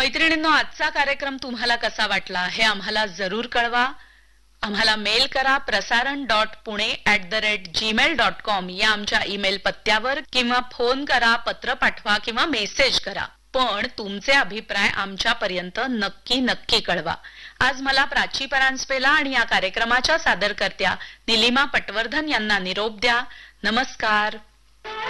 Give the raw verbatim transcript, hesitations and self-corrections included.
मैत्रिणींनो, आजचा कार्यक्रम तुम्हाला कसा वाटला हे आम्हाला जरूर कळवा. आम्हाला मेल करा प्रसारण dot Pune at the rate Gmail dot com या आमच्या ईमेल पत्त्यावर, किंवा फोन करा, पत्र पाठवा किंवा मेसेज करा. पण तुमचे अभिप्राय आमच्यापर्यंत नक्की नक्की कळवा. आज मला प्राची परांजपेला आणि या कार्यक्रमाच्या सादरकर्त्या निलिमा पटवर्धन यांना निरोप द्या. नमस्कार.